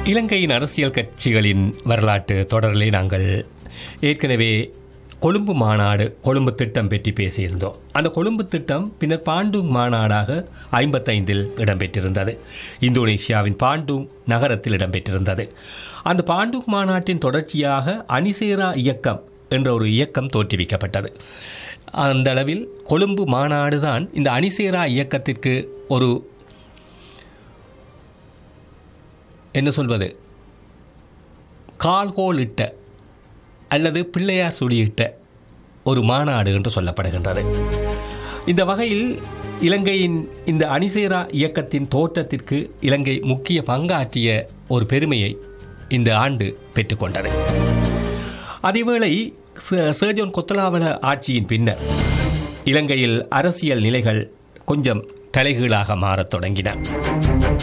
இலங்கையின் அரசியல் கட்சிகளின் வரலாற்று தொடரிலே நாங்கள் ஏற்கனவே கொழும்பு மாநாடு கொழும்பு திட்டம் பற்றி பேசியிருந்தோம். அந்த கொழும்பு திட்டம் பின்னர் பாண்டூங் மாநாடாக 55 இடம்பெற்றிருந்தது. இந்தோனேஷியாவின் பாண்டூங் நகரத்தில் இடம்பெற்றிருந்தது. அந்த பாண்டூங் மாநாட்டின் தொடர்ச்சியாக அணிசேரா இயக்கம் என்ற ஒரு இயக்கம் தோற்றுவிக்கப்பட்டது. அந்த அளவில் கொழும்பு மாநாடு தான் இந்த அணிசேரா இயக்கத்திற்கு ஒரு என்ன சொல்வது கால்கோல் இட்ட அல்லது பிள்ளையார் சுடியிட்ட ஒரு மாநாடு என்று சொல்லப்படுகின்றது. இந்த வகையில் இலங்கையின் இந்த அணிசேரா இயக்கத்தின் தோற்றத்திற்கு இலங்கை முக்கிய பங்காற்றிய ஒரு பெருமையை இந்த ஆண்டு பெற்றுக்கொண்டது. அதேவேளை சர்ஜோன் கொத்தலாவல ஆட்சியின் பின்னர் இலங்கையில் அரசியல் நிலைகள் கொஞ்சம் தலைகீழாக மாறத் தொடங்கின.